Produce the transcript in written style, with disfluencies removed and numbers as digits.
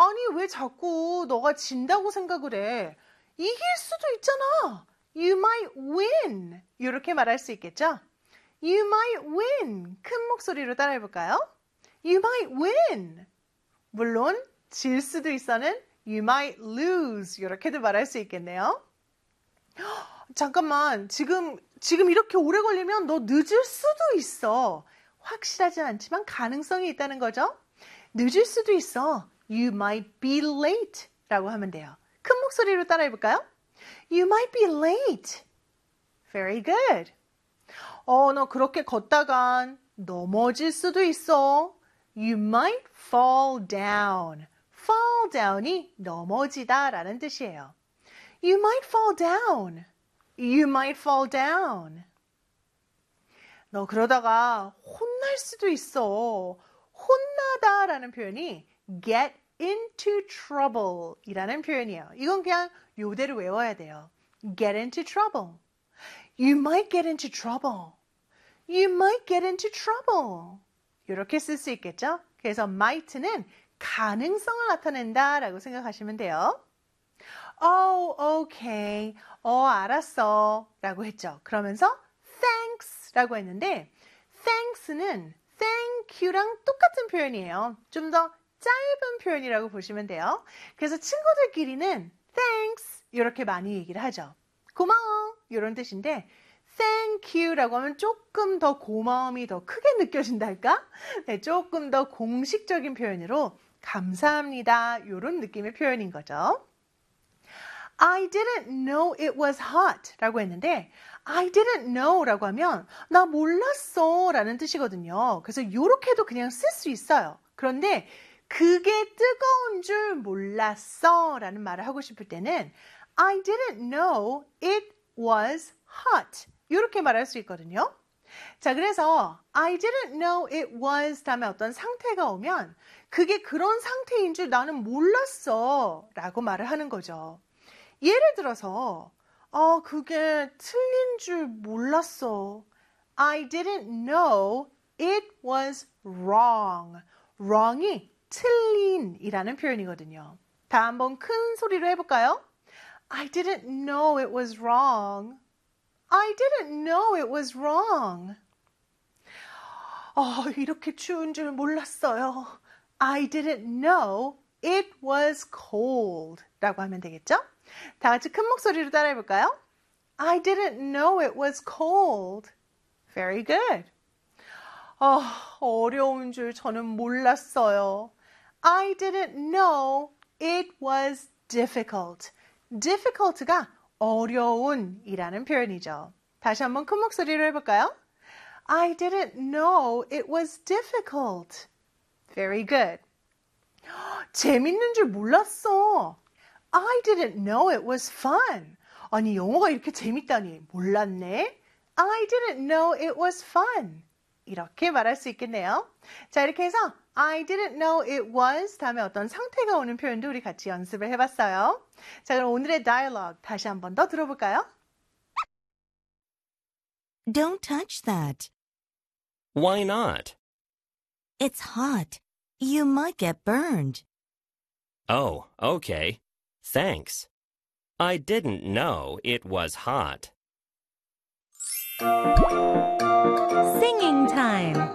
아니, 왜 자꾸 너가 진다고 생각을 해? 이길 수도 있잖아. You might win. 이렇게 말할 수 있겠죠? You might win. 큰 목소리로 따라해볼까요? You might win. 물론 질 수도 있어는 You might lose. 이렇게도 말할 수 있겠네요. 잠깐만, 지금 이렇게 오래 걸리면 너 늦을 수도 있어. 확실하진 않지만 가능성이 있다는 거죠. 늦을 수도 있어. You might be late 라고 하면 돼요. 큰 목소리로 따라해볼까요? You might be late. Very good. 너 그렇게 걷다간 넘어질 수도 있어. You might fall down. fall down이 넘어지다 라는 뜻이에요. You might fall down. You might fall down. 너 그러다가 혼날 수도 있어. 혼나다 라는 표현이 get into trouble 이라는 표현이에요. 이건 그냥 요대로 외워야 돼요. get into trouble. You might get into trouble. You might get into trouble. 이렇게 쓸 수 있겠죠? 그래서 might는 가능성을 나타낸다 라고 생각하시면 돼요. Oh, okay. 알았어. 라고 했죠. 그러면서 thanks 라고 했는데 thanks는 thank you랑 똑같은 표현이에요. 좀 더 짧은 표현이라고 보시면 돼요. 그래서 친구들끼리는 thanks 이렇게 많이 얘기를 하죠. 고마워 이런 뜻인데 thank you라고 하면 조금 더 고마움이 더 크게 느껴진달까? 네, 조금 더 공식적인 표현으로 감사합니다 이런 느낌의 표현인 거죠. I didn't know it was hot 라고 했는데 I didn't know 라고 하면 나 몰랐어 라는 뜻이거든요. 그래서 이렇게도 그냥 쓸 수 있어요. 그런데 그게 뜨거운 줄 몰랐어 라는 말을 하고 싶을 때는 I didn't know it was hot 이렇게 말할 수 있거든요. 자, 그래서 I didn't know it was 다음에 어떤 상태가 오면 그게 그런 상태인 줄 나는 몰랐어 라고 말을 하는 거죠. 예를 들어서 그게 틀린 줄 몰랐어. I didn't know it was wrong. wrong이 틀린이라는 표현이거든요. 다 한번 큰 소리로 해볼까요? I didn't know it was wrong. I didn't know it was wrong. 이렇게 추운 줄 몰랐어요. I didn't know it was cold. 라고 하면 되겠죠? 다 같이 큰 목소리로 따라해볼까요? I didn't know it was cold. Very good. 어려운 줄 저는 몰랐어요. I didn't know it was difficult. difficult가 어려운이라는 표현이죠. 다시 한번 큰 목소리로 해볼까요? I didn't know it was difficult. Very good. 재밌는 줄 몰랐어. I didn't know it was fun. 아니, 영어가 이렇게 재밌다니 몰랐네. I didn't know it was fun. 이렇게 말할 수 있겠네요. 자, 이렇게 해서 I didn't know it was 다음에 어떤 상태가 오는 표현도 우리 같이 연습을 해봤어요. 자, 그럼 오늘의 dialogue 다시 한 번 더 들어볼까요? Don't touch that. Why not? It's hot. You might get burned. Oh, okay. Thanks. I didn't know it was hot. Singing time.